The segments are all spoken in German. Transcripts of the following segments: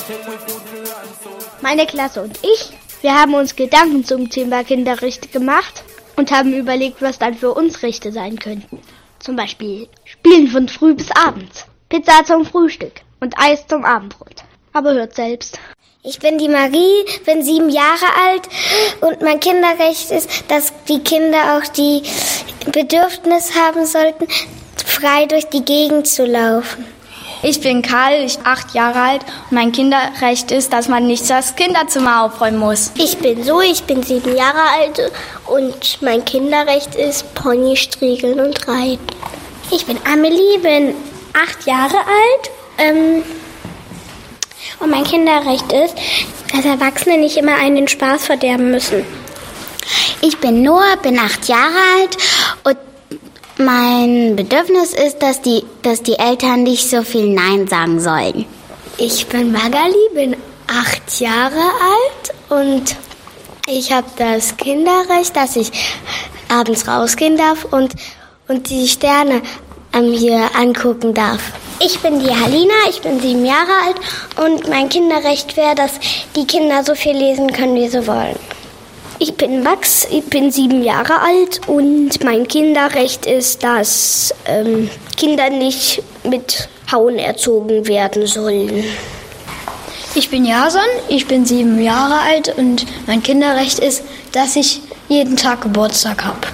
Meine Klasse und ich, wir haben uns Gedanken zum Thema Kinderrechte gemacht und haben überlegt, was dann für uns Rechte sein könnten. Zum Beispiel Spielen von früh bis abends, Pizza zum Frühstück und Eis zum Abendbrot. Aber hört selbst. Ich bin die Marie, bin 7 Jahre alt und mein Kinderrecht ist, dass die Kinder auch die Bedürfnis haben sollten, frei durch die Gegend zu laufen. Ich bin Karl, ich bin 8 Jahre alt und mein Kinderrecht ist, dass man nicht das Kinderzimmer aufräumen muss. Ich bin Zoe, ich bin 7 Jahre alt und mein Kinderrecht ist Pony striegeln und reiten. Ich bin Amelie, bin 8 Jahre alt und mein Kinderrecht ist, dass Erwachsene nicht immer einen den Spaß verderben müssen. Ich bin Noah, bin 8 Jahre alt und mein Bedürfnis ist, dass die Eltern nicht so viel Nein sagen sollen. Ich bin Magali, bin 8 Jahre alt und ich habe das Kinderrecht, dass ich abends rausgehen darf und die Sterne hier angucken darf. Ich bin die Halina, ich bin 7 Jahre alt und mein Kinderrecht wäre, dass die Kinder so viel lesen können, wie sie wollen. Ich bin Max, ich bin 7 Jahre alt und mein Kinderrecht ist, dass Kinder nicht mit Hauen erzogen werden sollen. Ich bin Jason, ich bin 7 Jahre alt und mein Kinderrecht ist, dass ich jeden Tag Geburtstag habe.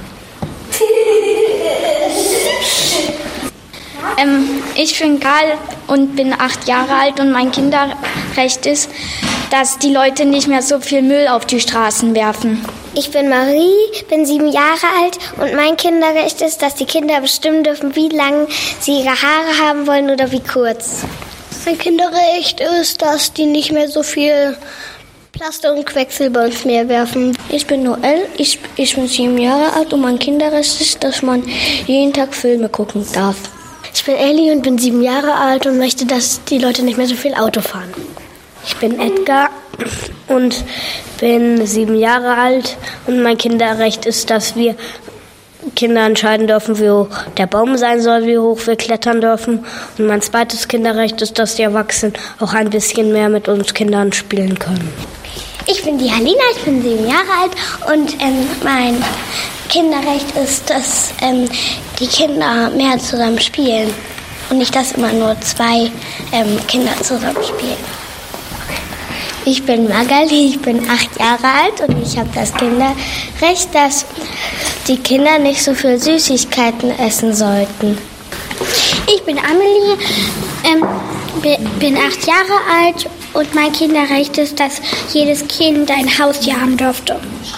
Ich bin Karl und bin 8 Jahre alt und mein Kinderrecht ist, dass die Leute nicht mehr so viel Müll auf die Straßen werfen. Ich bin Marie, bin 7 Jahre alt und mein Kinderrecht ist, dass die Kinder bestimmen dürfen, wie lang sie ihre Haare haben wollen oder wie kurz. Mein Kinderrecht ist, dass die nicht mehr so viel Plastik und Quecksilber ins Meer werfen. Ich bin Noel, ich bin 7 Jahre alt und mein Kinderrecht ist, dass man jeden Tag Filme gucken darf. Ich bin Ellie und bin 7 Jahre alt und möchte, dass die Leute nicht mehr so viel Auto fahren. Ich bin Edgar und bin 7 Jahre alt und mein Kinderrecht ist, dass wir Kinder entscheiden dürfen, wo der Baum sein soll, wie hoch wir klettern dürfen. Und mein zweites Kinderrecht ist, dass die Erwachsenen auch ein bisschen mehr mit uns Kindern spielen können. Ich bin die Halina, ich bin 7 Jahre alt und mein Kinderrecht ist, dass die Kinder mehr zusammen spielen und nicht, dass immer nur 2 Kinder zusammen spielen. Ich bin Magali, ich bin 8 Jahre alt und ich habe das Kinderrecht, dass die Kinder nicht so viel Süßigkeiten essen sollten. Ich bin Amelie, bin 8 Jahre alt und mein Kinderrecht ist, dass jedes Kind ein Haustier haben dürfte.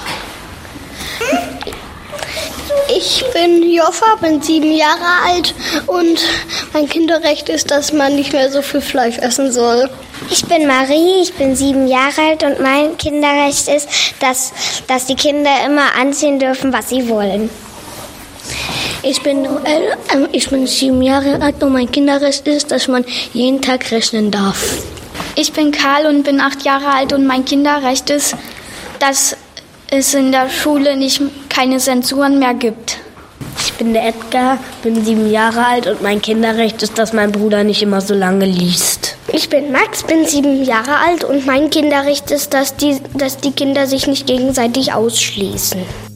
Ich bin Joffa, bin 7 Jahre alt und mein Kinderrecht ist, dass man nicht mehr so viel Fleisch essen soll. Ich bin Marie, ich bin 7 Jahre alt und mein Kinderrecht ist, dass die Kinder immer anziehen dürfen, was sie wollen. Ich bin Noel, ich bin 7 Jahre alt und mein Kinderrecht ist, dass man jeden Tag rechnen darf. Ich bin Karl und bin 8 Jahre alt und mein Kinderrecht ist, dass es in der Schule keine Zensuren mehr gibt. Ich bin der Edgar, bin 7 Jahre alt und mein Kinderrecht ist, dass mein Bruder nicht immer so lange liest. Ich bin Max, bin 7 Jahre alt und mein Kinderrecht ist, dass die Kinder sich nicht gegenseitig ausschließen.